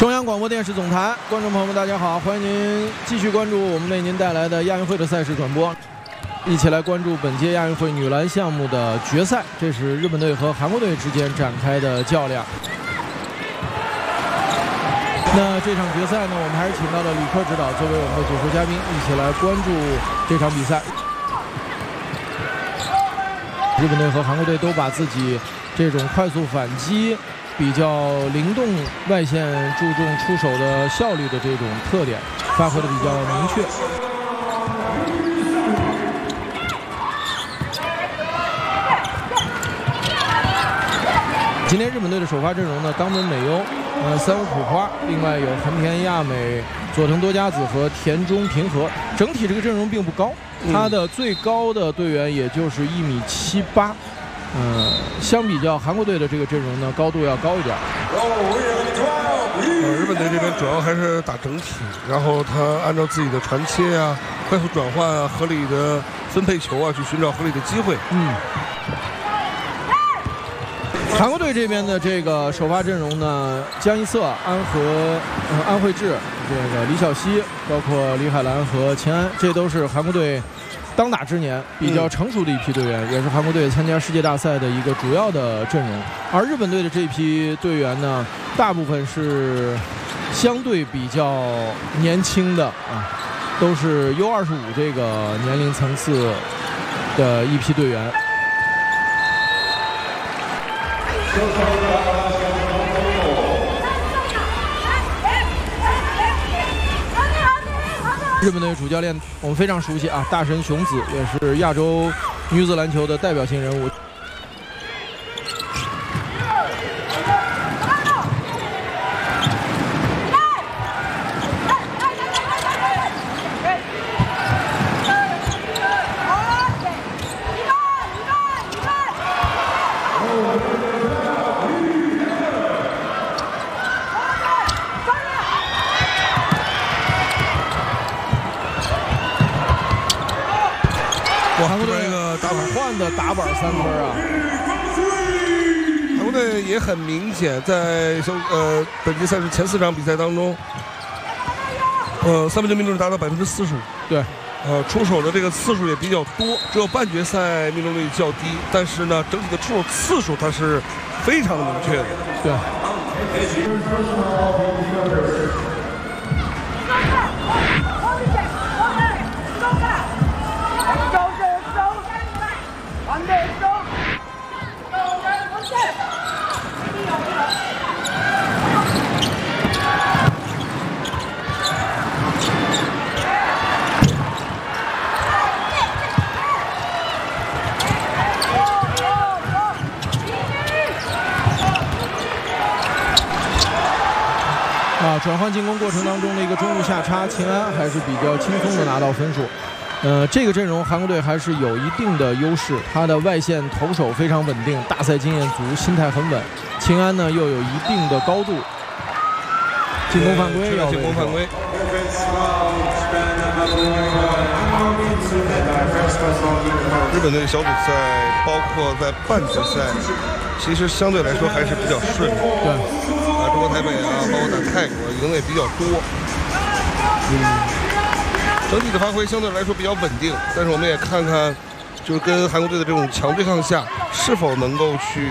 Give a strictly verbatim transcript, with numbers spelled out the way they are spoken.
中央广播电视总台，观众朋友们，大家好，欢迎您继续关注我们为您带来的亚运会的赛事转播，一起来关注本届亚运会女篮项目的决赛。这是日本队和韩国队之间展开的较量。那这场决赛呢，我们还是请到了吕克指导作为我们的解说嘉宾，一起来关注这场比赛。日本队和韩国队都把自己这种快速反击、比较灵动、外线注重出手的效率的这种特点发挥的比较明确。今天日本队的首发阵容呢，冈本美优、呃三浦普花，另外有横田亚美、佐藤多佳子和田中平和。整体这个阵容并不高，他的最高的队员也就是一米七八。嗯，相比较韩国队的这个阵容呢，高度要高一点。 呃，日本队这边主要还是打整体，然后他按照自己的传切啊、快速转换啊、合理的分配球啊，去寻找合理的机会。 嗯。韩国队这边的这个首发阵容呢，江一瑟、安和、呃、安慧智、这个李晓溪，包括李海兰和秦安，这都是韩国队当打之年比较成熟的一批队员，嗯、也是韩国队参加世界大赛的一个主要的阵容。而日本队的这批队员呢，大部分是相对比较年轻的啊，都是 U 二十五这个年龄层次的一批队员。日本队主教练我们非常熟悉啊，大神雄子也是亚洲女子篮球的代表性人物。韩国队一个打板换的打板三分啊！ 韩国队也很明显，在呃本届赛事前四场比赛当中，呃三分球命中率达到百分之四十五。 对， 呃出手的这个次数也比较多，只有半决赛命中率较低，但是呢，整体的出手次数它是非常的明确的。 对。啊，转换进攻过程当中的一个中路下插，秦安还是比较轻松的拿到分数。呃，这个阵容韩国队还是有一定的优势，他的外线投手非常稳定，大赛经验足，心态很稳。秦安呢又有一定的高度，进攻犯规要进攻犯规。日本队小组赛包括在半决赛，其实相对来说还是比较顺利。 对。 啊，中国台北啊，包括打泰国，赢的也比较多。嗯，整体的发挥相对来说比较稳定，但是我们也看看，就是跟韩国队的这种强对抗下，是否能够去